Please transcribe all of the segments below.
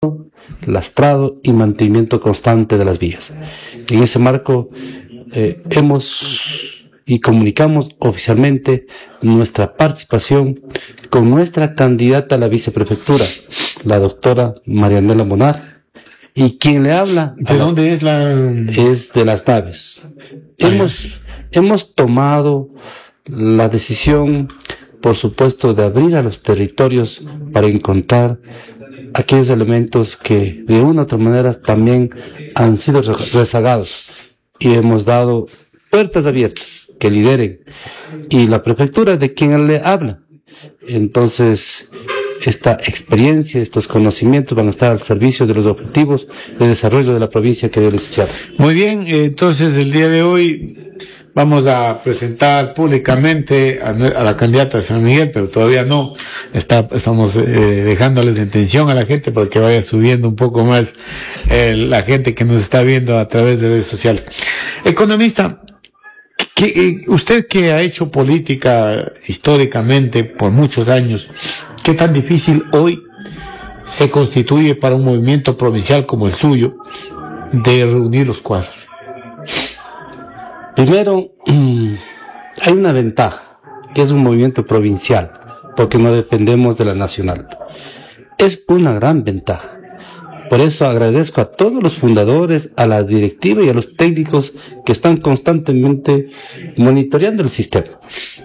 lastrado y mantenimiento constante de las vías. En ese marco comunicamos oficialmente nuestra participación con nuestra candidata a la viceprefectura, la doctora Marianela Monar, y quien le habla... ¿De dónde es la...? Es de Las Naves. Hemos tomado la decisión, por supuesto, de abrir a los territorios para encontrar aquellos elementos que de una u otra manera también han sido rezagados, y hemos dado puertas abiertas que lideren, y la prefectura de quien le habla. Entonces, esta experiencia, estos conocimientos van a estar al servicio de los objetivos de desarrollo de la provincia, querido licenciado. Muy bien, entonces el día de hoy vamos a presentar públicamente a la candidata de San Miguel, pero todavía no. Estamos dejándoles en tensión a la gente para que vaya subiendo un poco más la gente que nos está viendo a través de redes sociales. Economista, usted que ha hecho política históricamente por muchos años, ¿qué tan difícil hoy se constituye para un movimiento provincial como el suyo de reunir los cuadros? Primero, hay una ventaja, que es un movimiento provincial, porque no dependemos de la nacional. Es una gran ventaja. Por eso agradezco a todos los fundadores, a la directiva y a los técnicos que están constantemente monitoreando el sistema.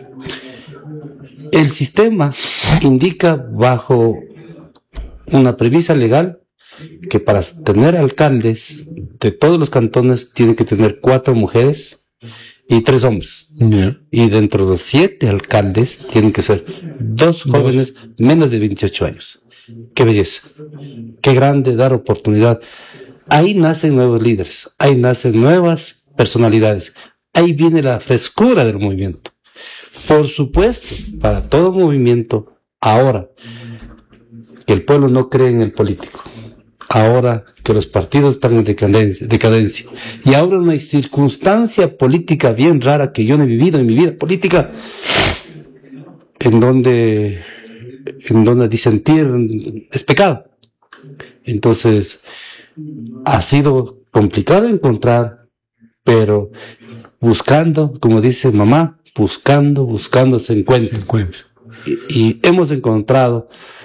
El sistema indica bajo una premisa legal que para tener alcaldes de todos los cantones tiene que tener 4 mujeres y 3 hombres. Yeah. Y dentro de los 7 alcaldes tienen que ser 2 jóvenes menos de 28 años. ¡Qué belleza! ¡Qué grande dar oportunidad! Ahí nacen nuevos líderes, ahí nacen nuevas personalidades, ahí viene la frescura del movimiento. Por supuesto, para todo movimiento, ahora que el pueblo no cree en el político, ahora que los partidos están en decadencia, y ahora una circunstancia política bien rara que yo no he vivido en mi vida política, en donde disentir es pecado. Entonces, ha sido complicado encontrar, pero buscando, como dice mamá, buscando se encuentra. Y hemos encontrado,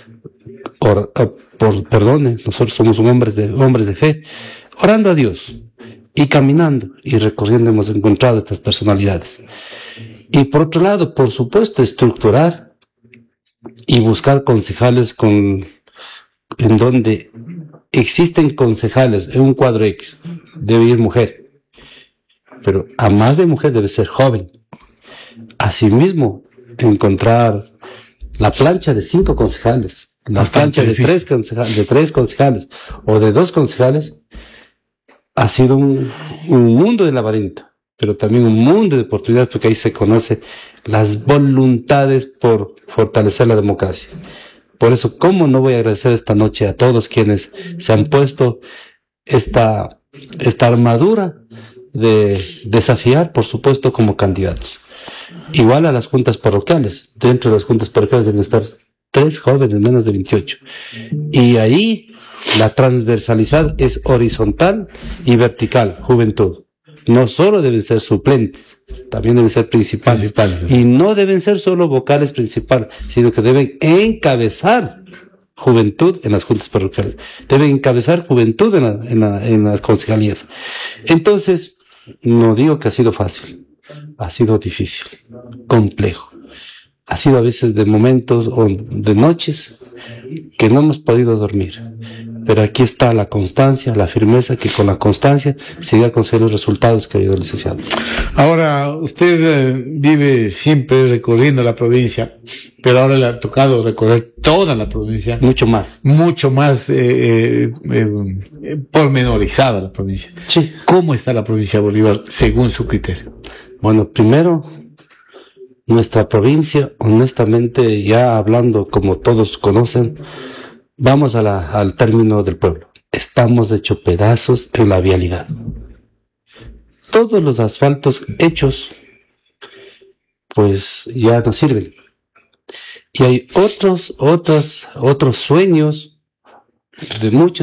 perdone, nosotros somos hombres de fe, orando a Dios y caminando y recorriendo hemos encontrado estas personalidades. Y por otro lado, por supuesto, estructurar y buscar concejales en donde existen concejales en un cuadro X, debe ir mujer, pero a más de mujer debe ser joven. Asimismo, encontrar la plancha de 5 concejales, la plancha de 3 concejales o de 2 concejales, ha sido un mundo de laberinto, pero también un mundo de oportunidades, porque ahí se conoce las voluntades por fortalecer la democracia. Por eso, ¿cómo no voy a agradecer esta noche a todos quienes se han puesto esta armadura de desafiar, por supuesto, como candidatos? Igual a las juntas parroquiales. Dentro de las juntas parroquiales deben estar 3 jóvenes menos de 28. Y ahí la transversalidad es horizontal y vertical, juventud. No solo deben ser suplentes, también deben ser principales. Y no deben ser solo vocales principales, sino que deben encabezar juventud en las juntas parroquiales. Deben encabezar juventud en las concejalías. Entonces, no digo que ha sido fácil, ha sido difícil, complejo. Ha sido a veces de momentos o de noches que no hemos podido dormir. Pero aquí está la constancia, la firmeza, que con la constancia se llega a conseguir los resultados, querido licenciado. Ahora, usted vive siempre recorriendo la provincia, pero ahora le ha tocado recorrer toda la provincia. Mucho más. Mucho más pormenorizada la provincia. Sí. ¿Cómo está la provincia de Bolívar según su criterio? Bueno, primero, nuestra provincia, honestamente, ya hablando como todos conocen, vamos al término del pueblo. Estamos hecho pedazos en la vialidad. Todos los asfaltos hechos, pues ya no sirven. Y hay otros sueños de muchos